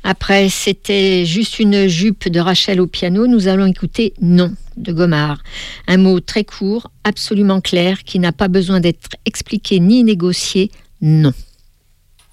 Après, c'était juste une jupe de Rachel au piano. Nous allons écouter Non de Gomard. Un mot très court, absolument clair, qui n'a pas besoin d'être expliqué ni négocié. Non.